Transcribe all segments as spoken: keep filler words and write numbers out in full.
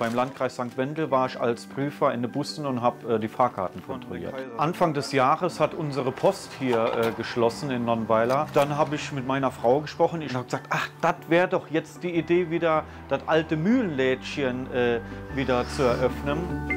beim Landkreis Sankt Wendel war ich als Prüfer in den Bussen und habe äh, die Fahrkarten kontrolliert. Anfang des Jahres hat unsere Post hier äh, geschlossen in Nonnweiler. Dann habe ich mit meiner Frau gesprochen. Ich habe gesagt, ach, das wäre doch jetzt die Idee, wieder das alte Mühlenlädchen äh, wieder zu eröffnen.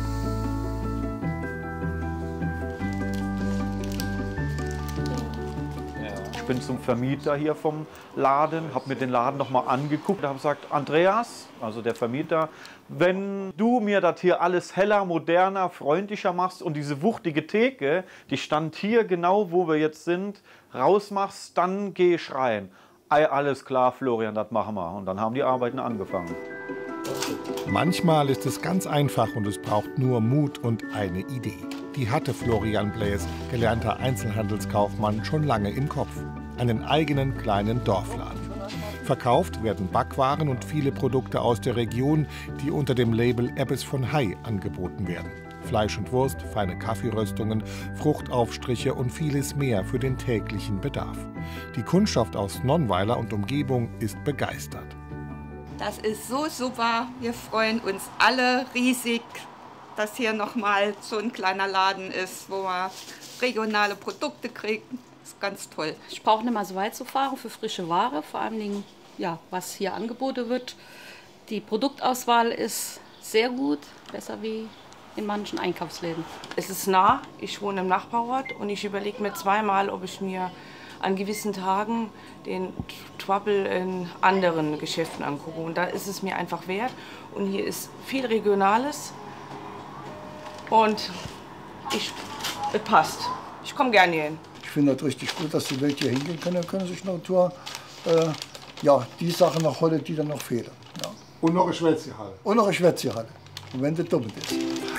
Ich bin zum Vermieter hier vom Laden, habe mir den Laden noch mal angeguckt und habe gesagt, Andreas, also der Vermieter, wenn du mir das hier alles heller, moderner, freundlicher machst und diese wuchtige Theke, die stand hier genau, wo wir jetzt sind, rausmachst, dann gehe ich rein. Alles klar, Florian, das machen wir. Und dann haben die Arbeiten angefangen. Manchmal ist es ganz einfach und es braucht nur Mut und eine Idee. Die hatte Florian Bläs, gelernter Einzelhandelskaufmann, schon lange im Kopf. Einen eigenen kleinen Dorfladen. Verkauft werden Backwaren und viele Produkte aus der Region, die unter dem Label Ebbes von Hai angeboten werden. Fleisch und Wurst, feine Kaffeeröstungen, Fruchtaufstriche und vieles mehr für den täglichen Bedarf. Die Kundschaft aus Nonnweiler und Umgebung ist begeistert. Das ist so super. Wir freuen uns alle riesig, dass hier noch mal so ein kleiner Laden ist, wo man regionale Produkte kriegt. Das ist ganz toll. Ich brauche nicht mal so weit zu fahren für frische Ware, vor allem ja, was hier angeboten wird. Die Produktauswahl ist sehr gut, besser wie in manchen Einkaufsläden. Es ist nah, ich wohne im Nachbarort und ich überlege mir zweimal, ob ich mir an gewissen Tagen den Trouble in anderen Geschäften angucke. Und da ist es mir einfach wert. Und hier ist viel Regionales und ich, es passt. Ich komme gerne hier hin. Ich finde das richtig gut, dass die Leute hier hingehen können, können sich Natur, äh, ja, die Sachen noch holen, die dann noch fehlen. Ja. Und noch eine Schwätzchehalle. Und noch eine Schwätzchehalle. Und wenn das dumm ist.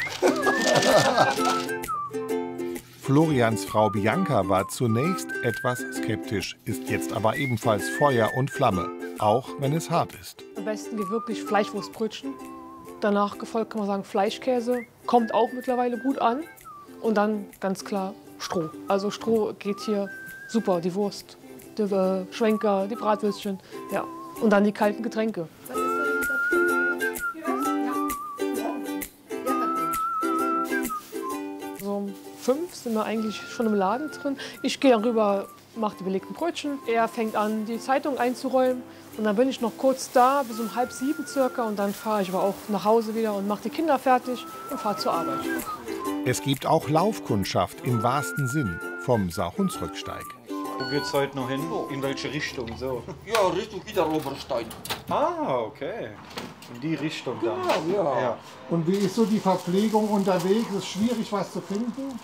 Florians Frau Bianca war zunächst etwas skeptisch, ist jetzt aber ebenfalls Feuer und Flamme, auch wenn es hart ist. Am besten geht wirklich Fleischwurstbrötchen. Danach gefolgt kann man sagen Fleischkäse, kommt auch mittlerweile gut an. Und dann ganz klar Stroh. Also Stroh geht hier super, die Wurst, die äh, Schwenker, die Bratwürstchen, ja. Und dann die kalten Getränke. So um fünf sind wir eigentlich schon im Laden drin. Ich gehe rüber, mache die belegten Brötchen. Er fängt an, die Zeitung einzuräumen. Und dann bin ich noch kurz da, bis um halb sieben circa. Und dann fahre ich aber auch nach Hause wieder und mache die Kinder fertig und fahre zur Arbeit. Es gibt auch Laufkundschaft im wahrsten Sinn vom Saarhunsrücksteig. Wo geht's heute noch hin? In welche Richtung? So. Ja, Richtung Idar-Oberstein. Ah, okay. In die Richtung dann. Ja, ja. Ja. Und wie ist so die Verpflegung unterwegs? Ist es schwierig, was zu finden?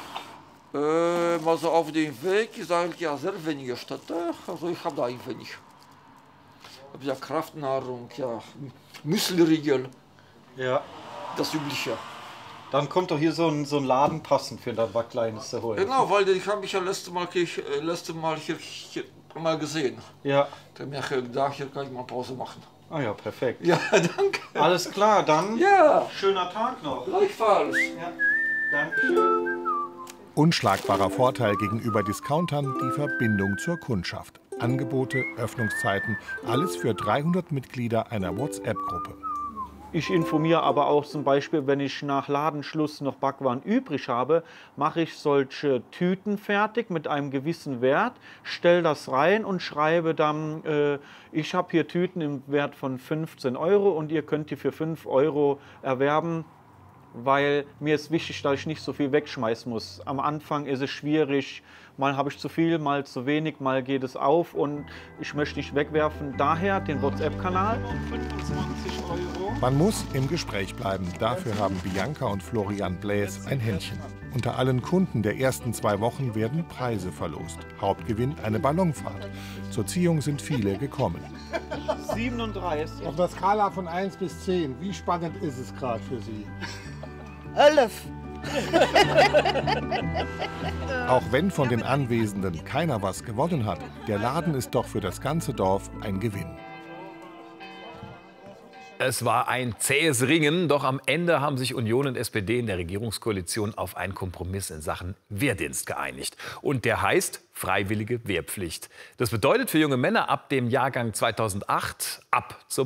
Äh, also auf dem Weg ist eigentlich ja sehr wenige Städte. Also ich habe da ein wenig. Ich habe ja Kraftnahrung, ja, Müsliriegel. Ja. Das Übliche. Dann kommt doch hier so ein, so ein Laden passend für das was Kleines zu holen. Genau, weil ich habe mich ja letzte Mal, ich, letzte Mal hier, hier mal gesehen. Ja. Da habe ich gedacht, hier kann ich mal Pause machen. Ah ja, perfekt. Ja, danke. Alles klar, dann ja. Schöner Tag noch. Gleichfalls. Ja, dankeschön. Unschlagbarer Vorteil gegenüber Discountern die Verbindung zur Kundschaft. Angebote, Öffnungszeiten, alles für dreihundert Mitglieder einer WhatsApp-Gruppe. Ich informiere aber auch zum Beispiel, wenn ich nach Ladenschluss noch Backwaren übrig habe, mache ich solche Tüten fertig mit einem gewissen Wert, stelle das rein und schreibe dann, äh, ich habe hier Tüten im Wert von fünfzehn Euro und ihr könnt die für fünf Euro erwerben, weil mir ist wichtig, dass ich nicht so viel wegschmeißen muss. Am Anfang ist es schwierig, mal habe ich zu viel, mal zu wenig, mal geht es auf und ich möchte nicht wegwerfen. Daher den WhatsApp-Kanal. fünfundzwanzig Euro. Man muss im Gespräch bleiben. Dafür haben Bianca und Florian Bläs ein Händchen. Unter allen Kunden der ersten zwei Wochen werden Preise verlost. Hauptgewinn eine Ballonfahrt. Zur Ziehung sind viele gekommen. siebenunddreißig. Auf der Skala von eins bis zehn, wie spannend ist es gerade für Sie? elf. Auch wenn von den Anwesenden keiner was gewonnen hat, der Laden ist doch für das ganze Dorf ein Gewinn. Es war ein zähes Ringen, doch am Ende haben sich Union und S P D in der Regierungskoalition auf einen Kompromiss in Sachen Wehrdienst geeinigt. Und der heißt freiwillige Wehrpflicht. Das bedeutet für junge Männer ab dem Jahrgang zweitausendacht ab zum